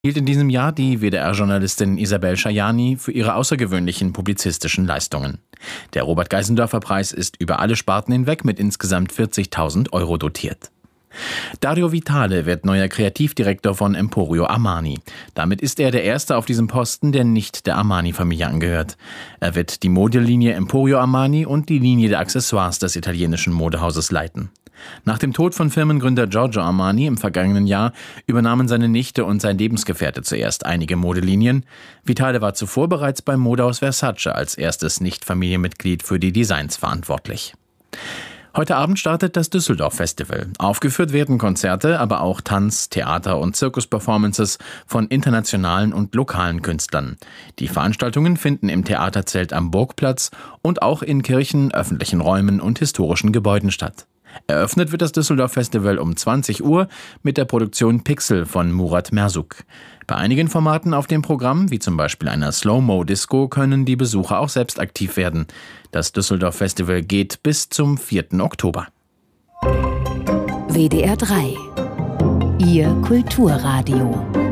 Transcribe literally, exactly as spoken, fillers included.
Hielt in diesem Jahr die W D R-Journalistin Isabel Schajani für ihre außergewöhnlichen publizistischen Leistungen. Der Robert-Geisendörfer-Preis ist über alle Sparten hinweg mit insgesamt vierzigtausend Euro dotiert. Dario Vitale wird neuer Kreativdirektor von Emporio Armani. Damit ist er der Erste auf diesem Posten, der nicht der Armani-Familie angehört. Er wird die Modelinie Emporio Armani und die Linie der Accessoires des italienischen Modehauses leiten. Nach dem Tod von Firmengründer Giorgio Armani im vergangenen Jahr übernahmen seine Nichte und sein Lebensgefährte zuerst einige Modelinien. Vitale war zuvor bereits beim Modehaus Versace als erstes Nicht-Familienmitglied für die Designs verantwortlich. Heute Abend startet das Düsseldorf Festival. Aufgeführt werden Konzerte, aber auch Tanz-, Theater- und Zirkusperformances von internationalen und lokalen Künstlern. Die Veranstaltungen finden im Theaterzelt am Burgplatz und auch in Kirchen, öffentlichen Räumen und historischen Gebäuden statt. Eröffnet wird das Düsseldorf Festival um zwanzig Uhr mit der Produktion Pixel von Murat Merzuk. Bei einigen Formaten auf dem Programm, wie zum Beispiel einer Slow-Mo-Disco, können die Besucher auch selbst aktiv werden. Das Düsseldorf Festival geht bis zum vierten Oktober. W D R drei. Ihr Kulturradio.